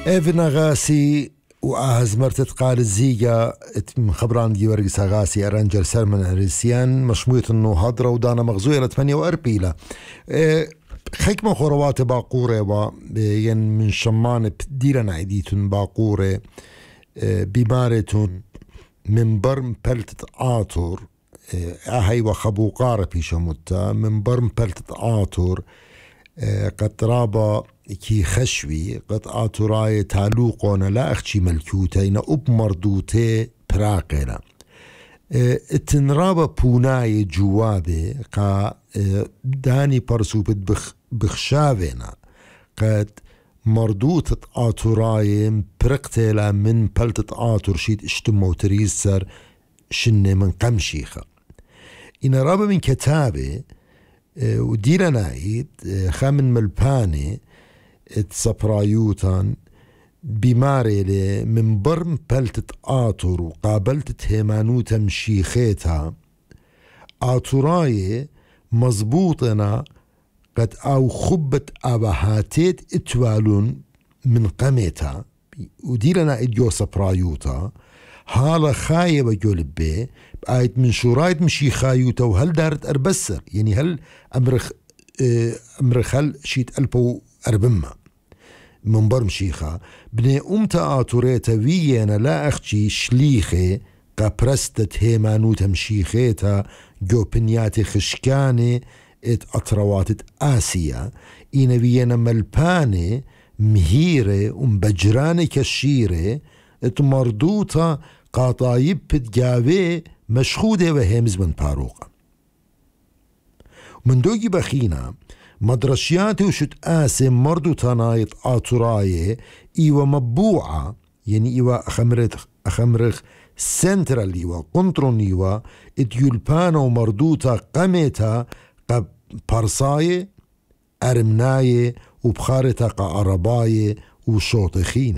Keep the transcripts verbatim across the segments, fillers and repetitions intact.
ايفنا غاسي وآهز مرتت قال الزيجة خبران دي ورقس غاسي أرانجل سلمان هريسيان مشموية انه هضرة ودانا مغزوية ثمانية وأربيلة إيه حكمة خروات باقورة و ين من شمان ديرنا عديتون باقورة إيه بمارتون من برم بلتت آطور أهي وخبوقارة بيشموتا من برم بلتت آطور إيه قد رابا كي خشوي قد آتوراي تالوقونا لا أخشي ملكوتين أب مردوتي براقنا اتنرابا بوناي جوابي قا داني برسو بخ بخشاوينا قد مردوتة آتوراي برقتلا من بلتة آتور شيد اشتمو تريسر شنة من قمشيخة إن رابا من كتابي وديرنا عيد خامن ملباني اتسبرايوتان بماري من برم بلتت آتور وقابلت هيمانوتا مشيخيتها آتوراي مزبوطنا قد أو خبت أبهاتيت اتوالون من قميتها وديرنا إديو سبرايوتا هالا خايبة جولبي بآيت من شرايط مشيخايوتا وهل دارت أربسر يعني هل أمرخ أمرخ هل شيت ألبو أربما من برمشيخة بني أمتا آتوريتا ويانا لا أخشي شليخي قابرستت هيمانوتا مشيخيتا جو بنياتي خشكاني ات أطرواتت آسيا إينا ويانا ملباني مهيري ومبجراني كشيري ات مردوتا قاطايب بتجاوي مشخودة وهمز من باروقة من دوجي بخينا مدرشياتي وشت آسي مردو تنايط آتوراي إيوا مبوعة يعني إيوا أخمرخ أخمرخ سنترال إيوا قنطرون إيوا إديولبانا ومردوتا قميتا قب بارساي أرمناي وبخارتا قارباي وشوطخينة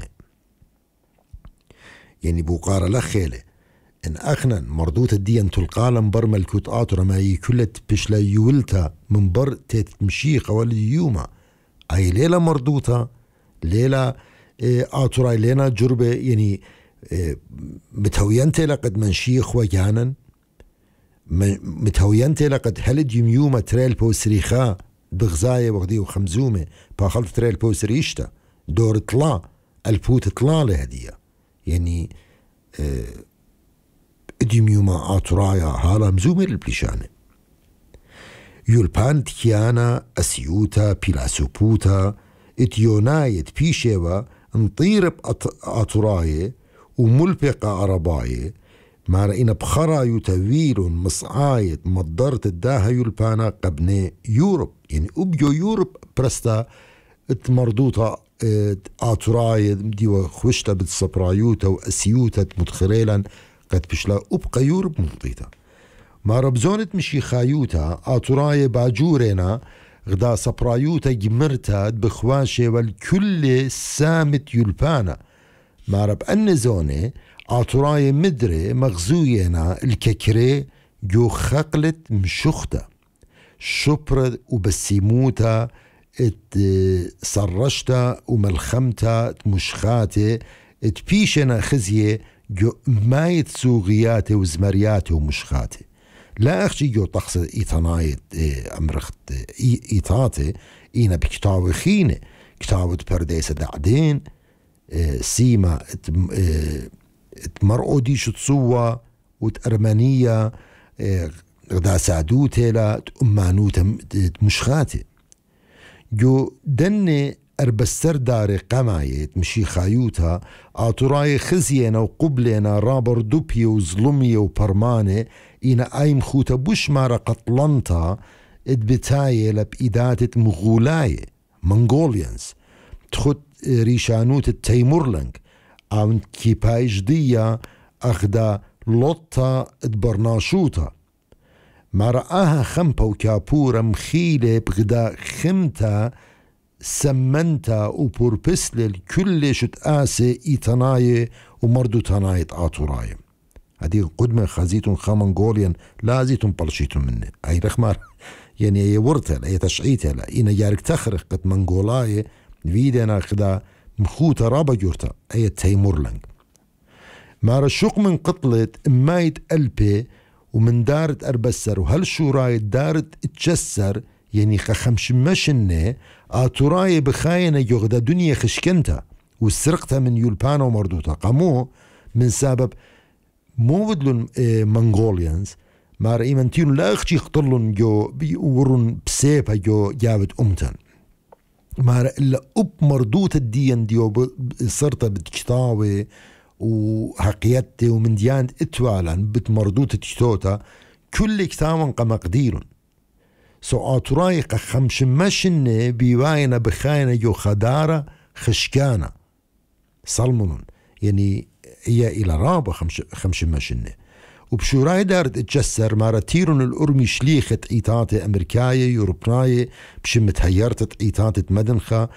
يعني بوقارة لخيلة إن أخنا مردوت الدين تلقالم بر ملكوت آتورا ما يكلت بشلا يولتا من بر تتمشيق والدي يوما أي ليلة مردوتا ليلة آتورا لينا جربة يعني متهوينتي لقد منشيخ وجانا متهوينتي لقد هلد يوما تريل بوسريخا بغزاية وغدي وخمزومة باخلت تريل بوسريشتا دور طلا البوت طلا لهدية يعني اديميوما آتورايا هالا مزومة للبليشانة يولبان تكيانا أسيوتا بيلاسوبوتا اتيونايت بيشيوا انطيرب آتورايا وملبقة عربايا ما رأينا بخرايو تاويل مصعايت مضرت الداها يولبانا قبني يوروب يعني أبيو يوروب برستا اتمردوتا آتورايا ديوا خوشتا بتصبرايوتا وأسيوتا متخريلا قد بشلا أبقى يورب منطيتا ما ربزونت مشي خايوتا آتوراي باجورينا غدا سبرايوتا جمرتا بخواشي والكل سامت يلبانا ما رب أنزوني آتوراي مدري مغزوينا الككري جو خقلت مشختا شبرد وبسيموتا ات سرشتا وملخمتا مشخاتي ات بيشنا خزيه جو ما يتسوغياتي وزمرياتي ومشخاتي لا أخشي جو تقصد إيطانايت أمرخت إيطاتي إينا بكتاوي خينة كتاوة برديسة دعدين سيما اتمرقو ديشو تصوى وتأرمانية غدا سعدوتي لا تأمانوتا مشخاتي جو دني أربستر داري قمايت مشي خايوتا آتوراي خزينا وقبلنا رابر دوبي وظلمية وبرمانة إنا أيم خوتا بوش مارا قطلنتا ادبتاية لبإداتة مغولاية منغوليانز تخد ريشانوت التيمورلنج أو كيبايش ديا أخدا لوطا ادبرناشوتا ما رآها خمبا وكابورا مخيلة بغدا خمتا سمنتا وبوربسل كل شت آسي إيتناي ومردو تنايت آتوراي هذه قدمة خزيتون خامنغوليان لازيتون بلشيتون مني أي رخمار يعني يورتل أي تشعيتل إنا يارك تخرق قد منغولاي فيدنا خدا مخوتا رابا جورتا أي تيمور لنج مار الشوق من قتلت مايت ألبي ومن دارت أربسر وهل شو راي دارت اتجسر يعني خمش مشنة آتوراي بخاينة يغدا دنيا خشكنتا وسرقتها من يولبانا ومردوتا قامو من سبب مو بدلون منغوليانز مار إيمانتيون لا أختي يقتلون جو بيورون بسيبها جو جابت أمتن مار إلا أب مردوت الدين ديو صرتا بتشتاوي وحقيقتي ومن ديان اتوالا بتمردوت تشتوتا كل كتاما قمقديرون سو آتورايق خمش مشنة بيواينا بخاينة جو خدارة خشكانة صلمون يعني هي إلى رابع خمش, خمش مشنة وبشوراي دارت اتجسر مارتيرون الأرمي شليخة إيطاتة أمريكاية يوروبناية بشمت هيرتت إيطاتة مدنخة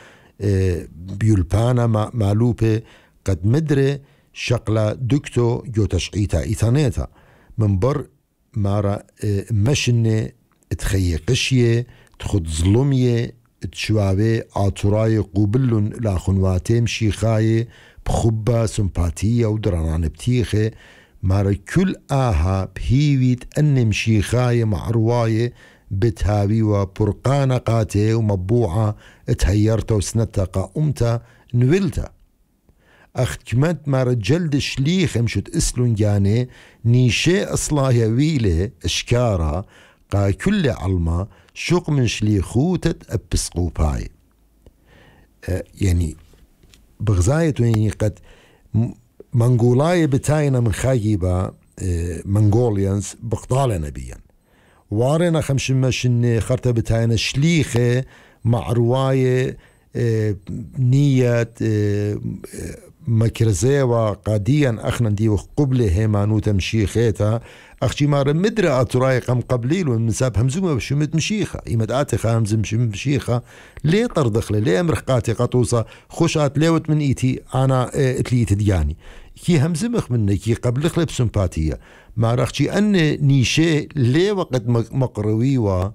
بيولبانا مالوبة قد مدري شقلة دكتو جو تشعيتا إيطانيتا من بر مارا مشنة تخيي قشية تخد ظلمية تشوابي آتوراي قوبلون لاخنواتي مشيخاية بخبة سمباتية ودرانان بتيخة مارا كل آها بهيويت أن مشيخاية مع رواية بتهاوي وبرقانة قاتي ومبوعة اتهيرتا وسنتا أمتا نولتا أختمت مارا جلد شليخ مشت اسلون جاني نيشي أصلا يويلة اشكارا قا كل علما شوق من شليخوتة أبسقوباي أه يعني بغزاية يعني قد منغولاي بتاينا من خايبة أه منغوليانز بقطالة نبيا وارنا خمش مشن خرطة بتاينا شليخة مع رواية أه نية أه مكرزيوة قاديا أخنا دي وقبله هيمانو تمشيخيتها أختي مار مدرة أتراي قم قبليل ومن ساب همزومة بشمت مشيخة إيمت آتخة همزم مشيخة ليه طردخلة ليه مرخقاتي قطوصة خشات ليوت من إيتي أنا اتليت دياني كي همزمخ مني كي قبلخلة بسمباتية ما رختي أن نيشي ليه وقت مقروي و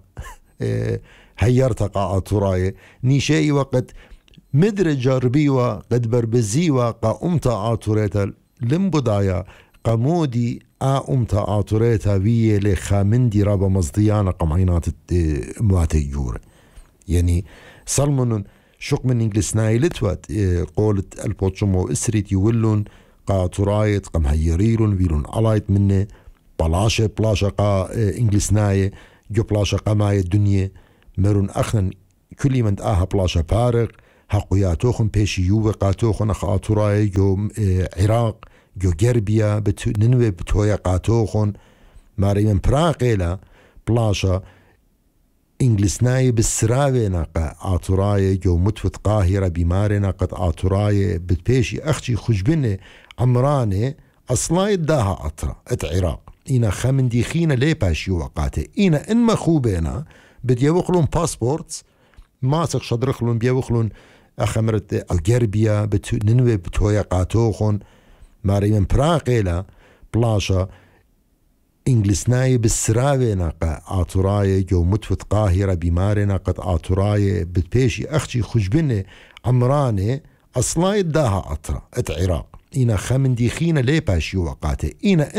هيرتقى أتراي نيشي وقت مدرة جاربيوة قد بربزيوة قا أمتا آتوريتا لمبضايا قامودي آ أمتا آتوريتا بيه لخامندي رابا مصديانا قمعينات مواتي جورة يعني صلمون شق من إنجلسناي لتوات قولت البوتشمو إسريت يولون قا آتورايت قم هيريرون ويلون علايت منه بلاشة بلاشة قا إنجلسناي جو بلاشة قماية الدنيا مرون أخنا كل من آها بلاشة بارق حقياتوخن بيشي يوه قاتوخن أخ آتوراي جو عراق جو جربيا بتو ننوي بتويا قاتوخن ماري من براقيلا بلاشا إنجلسناي بالسراوي ناقا آتوراي جو متفت قاهرة بماري ناقت آتوراي بتبيشي أختي خجبني عمراني أصلاي داها أطرا ات عراق إنا خمن دي خينا لي باشي وقاتي إنا إن مخوبينا بدي يوخلون باسبورتس ماسك شدرخلون بيوخلون أخمرت الجربيا بتو ننوي بتويا قاتوخن ماري من براقيلا بلاشا إنجلسناي بالسراوي ناقا آتوراي جو متفت قاهرة بماري ناقت آتوراي بتبيشي أختي خجبني عمراني أصلاي داها أطرا ات عراق إنا خمن دي خينا لي باشي وقاتي إنا